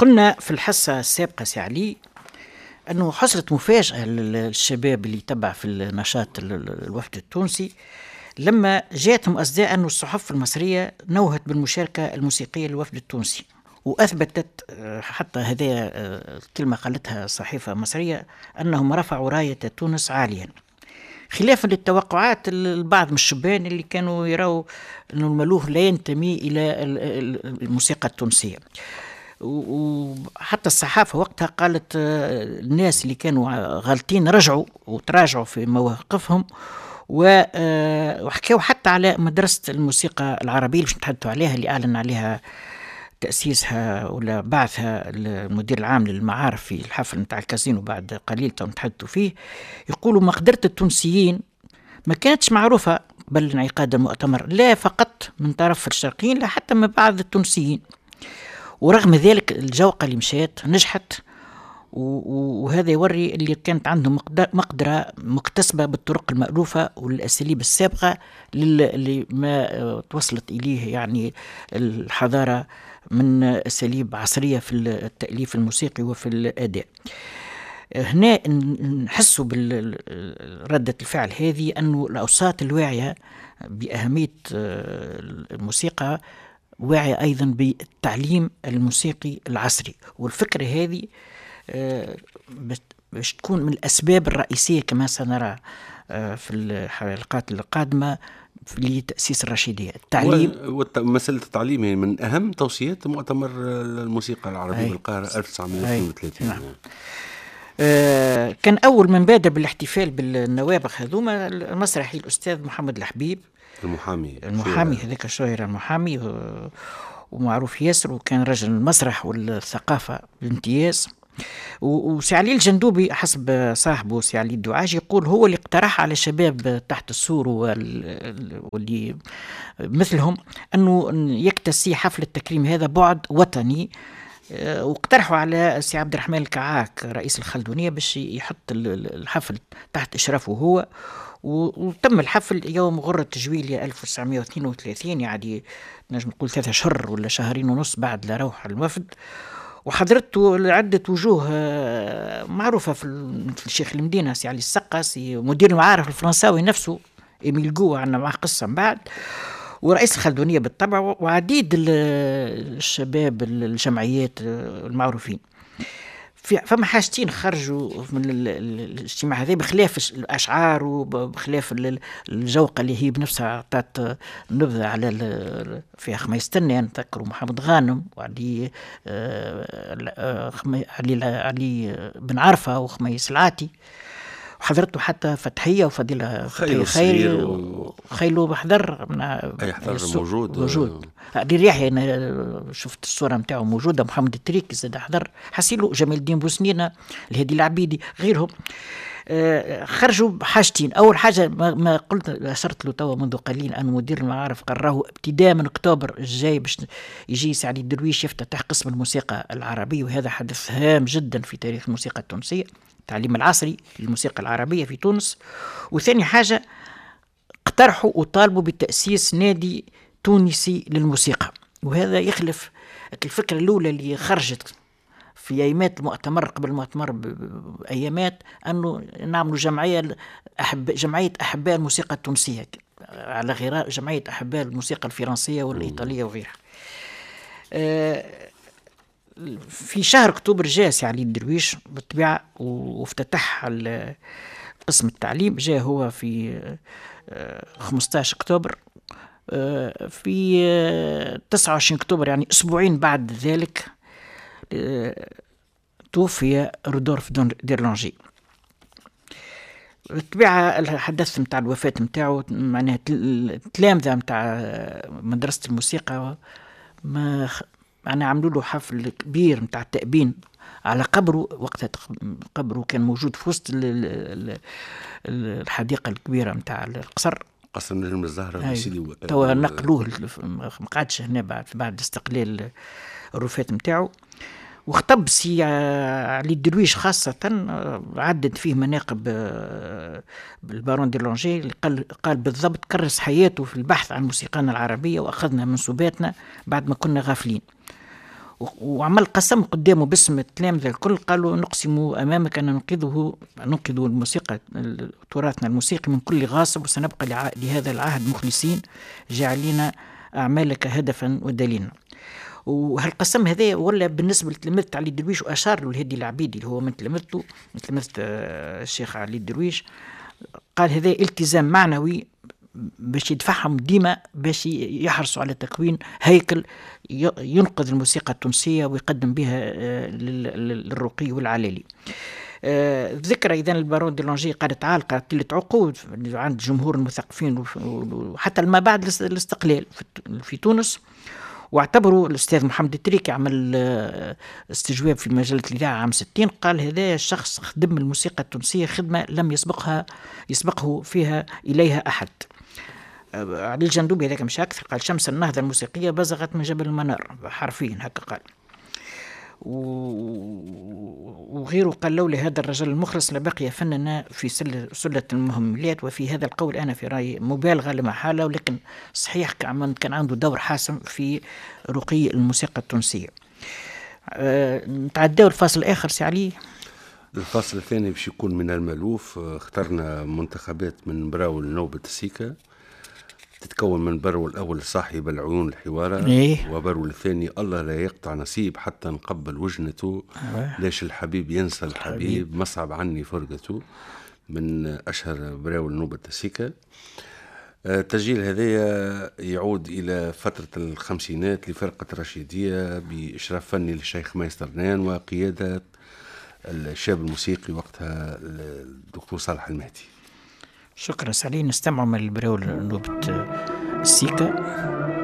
قلنا في الحصة السابقة سي علي أنه حصلت مفاجأة للشباب اللي تبع في النشاط الوفد التونسي لما جاءتهم أصداء أن الصحف المصرية نوهت بالمشاركة الموسيقية للوفد التونسي، وأثبتت حتى هذه الكلمة قالتها صحيفة مصرية أنهم رفعوا راية تونس عاليا، خلافا للتوقعات البعض من الشبان اللي كانوا يروا أن الملوه لا ينتمي إلى الموسيقى التونسية. وحتى الصحافة وقتها قالت الناس اللي كانوا غالطين رجعوا وتراجعوا في مواقفهم، وحكاوا حتى على مدرسة الموسيقى العربية اللي باش نتحدثوا عليها، اللي أعلن عليها تأسيسها ولا بعثها المدير العام للمعارف في الحفل متاع الكازينو بعد قليل نتحدثوا فيه. يقولوا مقدرة التونسيين ما كانتش معروفة قبل انعقاد المؤتمر، لا فقط من طرف الشرقيين لا حتى من بعض التونسيين، ورغم ذلك الجوقة اللي مشات نجحت، وهذا يوري اللي كانت عندهم مقدرة مكتسبة بالطرق المألوفة والأساليب السابقة اللي ما توصلت إليه يعني الحضارة من أساليب عصرية في التأليف الموسيقي وفي الأداء. هنا نحسوا بردة الفعل هذه أنه الأوساط الواعية بأهمية الموسيقى واعية أيضا بالتعليم الموسيقي العصري، والفكرة هذه باش تكون من الأسباب الرئيسية كما سنرى في الحلقات القادمة لتأسيس الرشيدية. التعليم مسألة التعليم من أهم توصيات مؤتمر الموسيقى العربية بالقاهرة 1932. نعم. كان أول من بادر بالاحتفال بالنوابغ هذوما المسرحي الأستاذ محمد الحبيب، المحامي هذاك الشاعر المحامي ومعروف ياسر، وكان رجل المسرح والثقافة بامتياز. وسي علي الجندوبي حسب صاحبه سي علي الدعاجي يقول هو اللي اقترح على شباب تحت السور واللي مثلهم أنه يكتسي حفل التكريم هذا بعد وطني، واقترحوا على سي عبد الرحمن الكعاك رئيس الخلدونية باش يحط الحفل تحت إشرافه هو، وتم الحفل يوم غرة جويلية 1932، يعني نجم نقول 3 أشهر ولا 2.5 شهر بعد لا روح الوفد، وحضرته عدة وجوه معروفة في الشيخ المدينة سي علي السقا، سي مدير المعارف الفرنساوي نفسه إيميل جو عندنا معه قصة من بعد، ورئيس الخلدونية بالطبع، وعديد الشباب الجمعيات المعروفين. فما حاجتين خرجوا من الاجتماع هذا بخلاف الأشعار وبخلاف الجوقة اللي هي بنفسها أعطت نبذة على فيها خميس تني نتذكروا محمد غانم وعلي علي بن عرفة وخميس العاتي، وحضرته حتى فتحية وفضيلة خيلو بحضر موجود الرياحي، أنا شفت الصورة متاعه موجودة، محمد التريكي زاد حضر، حسيلو جمال الدين بوسنينة، الهادي العبيدي، غيرهم. خرجوا بحاجتين. أول حاجة ما قلت أشرت له توا منذ قليل أن مدير المعارف قرره ابتداء من أكتوبر الجاي باش يجي سعيد الدرويش يفتتح قسم الموسيقى العربية، وهذا حدث هام جدا في تاريخ الموسيقى التونسية، التعليم العصري للموسيقى العربية في تونس. وثاني حاجة اقترحوا وطالبوا بتأسيس نادي تونسي للموسيقى، وهذا يخلف الفكرة الأولى اللي خرجت في أيامات المؤتمر قبل المؤتمر بأيامات أنه نعملوا جمعية أحباء الموسيقى التونسية على غير جمعية أحباء الموسيقى الفرنسية والإيطالية وغيرها. في شهر أكتوبر جاء سي علي الدرويش بالطبيعة وافتتح قسم التعليم، جاء هو في 15 أكتوبر. في 29 أكتوبر يعني أسبوعين بعد ذلك توفي رودولف ديرلانجي. بالطبيعة الحدث متاع الوفاة متاعه معناها التلامذة متاع مدرسة الموسيقى ما أنا عملوا له حفل كبير متاع التأبين على قبره، وقتها قبره كان موجود في وسط الحديقة الكبيرة متاع القصر، قصر نجم الزهرة. توا نقلوه ما قعدش هنا بعد استقلال الرفات متاعه. واخطب سي علي الدرويش خاصة عدد فيه مناقب بالبارون ديرلانجي اللي قال بالضبط كرس حياته في البحث عن موسيقانا العربية وأخذنا منسوباتنا بعد ما كنا غافلين. وعمل قسم قدامه باسم التلامذة الكل، قالوا نقسم أمامك أن ننقذ الموسيقى تراثنا الموسيقي من كل غاصب، وسنبقى لهذا العهد مخلصين جاعلين أعمالك هدفا ودليلا. وهالقسم هذا ولا بالنسبة لتلامذة علي الدرويش، وأشار له الهدي العبيدي اللي هو من تلامذته الشيخ علي الدرويش، قال هذا التزام معنوي باش يدفعهم ديما، باش يحرصوا على تكوين هيكل ينقذ الموسيقى التونسية ويقدم بها للرقي والعلالي. ذكر إذن البارون دي لونجي قعدت عالقة طيلة عقود عند جمهور المثقفين وحتى ما بعد الاستقلال في تونس، واعتبروا الأستاذ محمد التريكي عمل استجواب في مجلة الإذاعة عام 60، قال هذا الشخص خدم الموسيقى التونسية خدمة لم يسبقه فيها إليها أحد. علي الجندوبي هذاك مش أكثر، قال شمس النهضة الموسيقية بزغت من جبل المنار، حرفيا هكا قال. وغيره قال لولا هذا الرجل المخلص لبقي فننا في سلة المهملات. وفي هذا القول أنا في رأيي مبالغة لمحالة، ولكن صحيح كان عنده دور حاسم في رقي الموسيقى التونسية. نتعداو الفصل الآخر سي علي. الفصل الثاني باش يكون من المألوف. اخترنا منتخبات من براول نوبة السيكا، تتكون من برول الأول صاحب العيون الحوارة، وبرول الثاني الله لا يقطع نصيب حتى نقبل وجنته، ليش الحبيب ينسى الحبيب مصعب عني فرقته، من أشهر براول نوبة السيكا. التسجيل هذا يعود إلى فترة الخمسينات لفرقة رشيدية بإشراف فني للشيخ مايستر نان وقيادة الشاب الموسيقي وقتها الدكتور صالح المهدي. شكرا سالي. نستمع من البراول نوبة السيكا.